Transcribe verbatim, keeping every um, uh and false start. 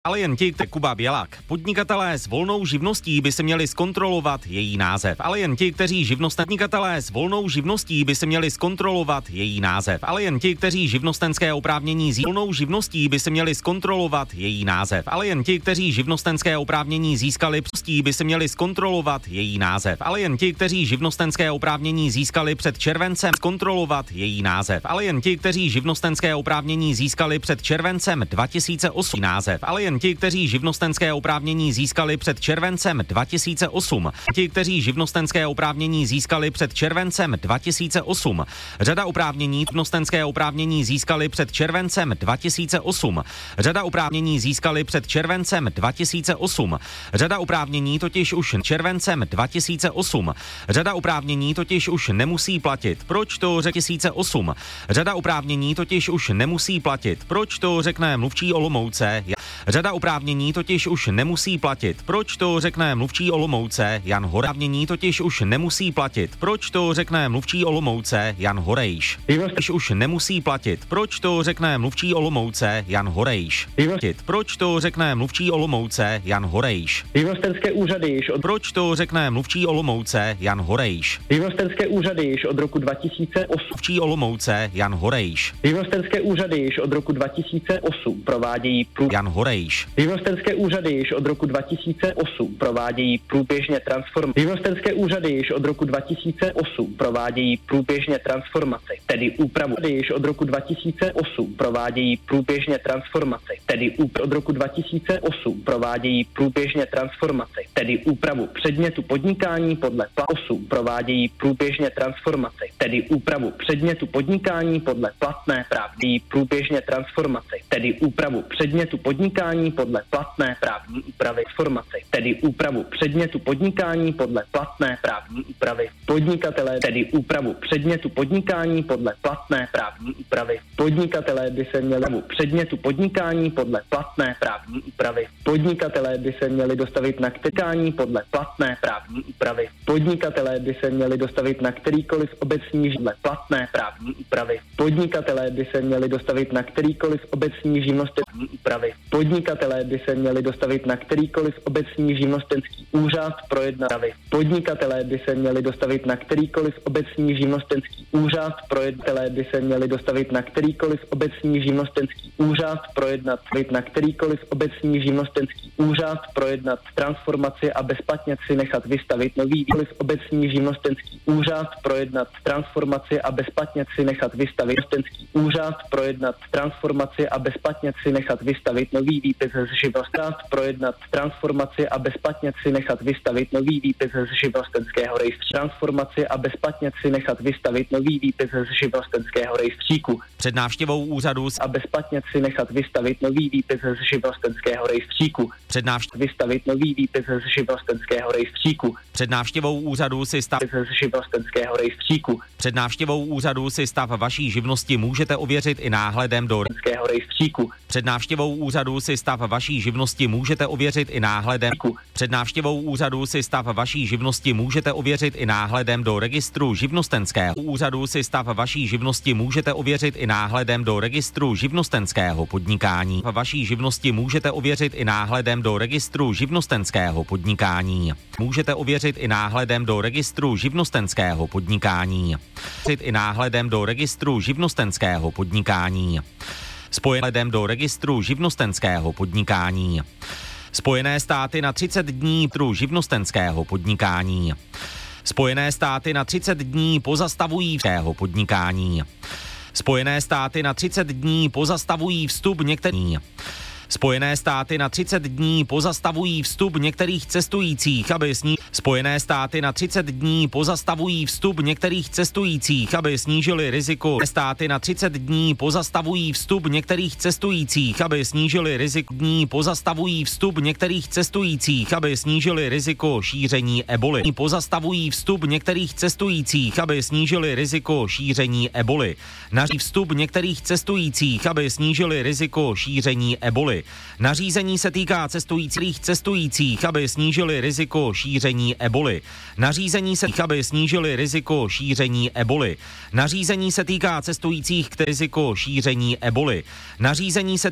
Ale jen ti, Kuba Bělak. Podnikatelé s volnou živností by se měli zkontrolovat její název. Ale jen ti, kteří živnostníkatelé s volnou živností by se měli zkontrolovat její název. Ale jen ti, kteří živnostenské oprávnění s volnou živností by se měli zkontrolovat její název. Ale jen ti, kteří živnostenské oprávnění získali před by se měli zkontrolovat její název. Ale jen ti, kteří živnostenské oprávnění získali před červencem zkontrolovat její název. Ale jen ti, kteří živnostenské oprávnění získali před červencem dva tisíce osm název. Ale jen ti, kteří živnostenské oprávnění získali před červencem dva tisíce osm. Ti, kteří živnostenské oprávnění získali před červencem dva tisíce osm. Řada oprávnění živnostenské oprávnění získali před červencem dva tisíce osm. Řada oprávnění získali před červencem dva tisíce osm. Řada oprávnění totiž už červencem dva tisíce osm. Řada oprávnění totiž už nemusí platit. Proč to řekne tisíce osm? Řada oprávnění totiž už nemusí platit. Proč to řekne mluvčí Olomouce? Řada oprávnění totiž už nemusí platit. Proč to řekne mluvčí Olomouce Jan Horejš? Oprávnění totiž už nemusí platit. Proč to řekne mluvčí Olomouce Jan Horejš? Totiž už nemusí platit. Proč to řekne mluvčí Olomouce Jan Horejš? Proč to řekne mluvčí Olomouce Jan Horejš? Živnostenské úřady již od Proč to řekne mluvčí Olomouce Jan Horejš? Živnostenské úřady již od roku dva tisíce osm. Mluvčí Olomouce Jan Horejš. Živnostenské úřady již od roku dva tisíce osm provádějí prů... Jan Horejš. Živnostenské úřady již od roku dva tisíce osm provádějí průběžně transformaci. Živnostenské úřady již od roku dva tisíce osm provádějí průběžně transformaci, tedy úpravu. Již od roku dva tisíce osm provádějí průběžně transformaci, tedy úp- od roku dva tisíce osm provádějí průběžně transformaci, tedy úpravu předmětu podnikání podle pla osm provádějí průběžně transformaci, tedy úpravu předmětu podnikání podle platné právní průběžně transformaci, tedy úpravu předmětu podnikání podle platné právní úpravy formaci, tedy úpravu předmětu podnikání podle platné právní úpravy podnikatelé, tedy úpravu předmětu podnikání podle platné právní úpravy podnikatelé by se měli předmětu podnikání podle platné právní úpravy podnikatelé by se měli dostavit na kterkání podle platné právní úpravy podnikatelé by se měli dostavit na kterýkoliv obecní podle platné právní úpravy podnikatelé by se měli dostavit na kterýkoliv obecní živnostenský úpravy podnikatelé by se měli dostavit na kterýkoliv obecní živnostenský úřad projednat podnikatelé by se měli dostavit na kterýkoliv obecní živnostenský úřad projednatelé by se měli dostavit na kterýkoliv obecní živnostenský úřad projednat na kterýkoliv obecní živnostenský úřad projednat transformaci a bezplatně si nechat vystavit nový obecní živnostenský úřad projednat transformaci a bezplatně si nechat vystavit živnostenský úřad projednat transformaci a bezplatně si nechat vystavit nový výpis z živnostenského projednat transformaci a bezplatně si nechat vystavit nový výpis z živnostenského rejstříku transformaci a bezplatně si nechat vystavit nový výpis z živnostenského rejstříku Před návštěvou úřadu a bezplatně si nechat vystavit nový výpis z živnostenského rejstříku Před návštěvou vystavit nový výpis z živnostenského rejstříku Před návštěvou úřadu si stav z živnostenského rejstříku Před návštěvou úřadu si stav vaší živnosti můžete ověřit i náhledem do živnostenského rejstříku Před návštěvou úřadu si stav vaší živnosti můžete ověřit i náhledem Před návštěvou úřadu si stav vaší živnosti můžete ověřit i náhledem do registru živnostenského úřadu si stav vaší živnosti můžete ověřit i náhledem do registru živnostenského podnikání. Vaší živnosti můžete ověřit i náhledem do registru živnostenského podnikání. Můžete ověřit i náhledem do registru živnostenského podnikání. I náhledem do registru živnostenského podnikání. Spojeném do registru živnostenského podnikání. Spojené státy na třicet dní tru živnostenského podnikání. Spojené státy na třicet dní pozastavují vstého podnikání. Spojené státy na třicet dní pozastavují vstup některých. Spojené státy na třicet dní pozastavují vstup některých cestujících, aby sní... Spojené státy na třicet dní pozastavují vstup některých cestujících, aby snížili riziko. Státy na třicet dní pozastavují vstup některých cestujících, aby snížili riziko. Dní pozastavují vstup některých cestujících, aby snížili riziko šíření eboli. Pozastavují vstup některých cestujících, aby snížili riziko šíření eboli. Naří vstup některých cestujících, aby snížili riziko šíření eboli. Nařízení se týká cestujících cestujících, aby snížili riziko šíření eboli. Nařízení se týká, aby snížili riziko šíření eboli. Nařízení se týká cestujících k riziko šíření eboli. Nařízení se